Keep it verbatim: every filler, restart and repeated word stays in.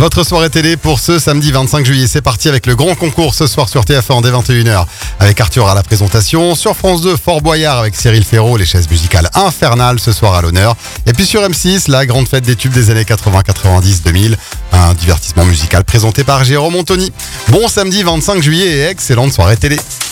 Votre soirée télé pour ce samedi vingt-cinq juillet, c'est parti avec le grand concours ce soir sur T F un dès vingt et une heures avec Arthur à la présentation. Sur France deux, Fort Boyard avec Cyril Ferraud, les chaises musicales infernales ce soir à l'honneur. Et puis sur M six, la grande fête des tubes des années quatre-vingts, quatre-vingt-dix, deux mille, un divertissement musical présenté par Jérôme Anthony. Bon samedi vingt-cinq juillet et excellente soirée télé.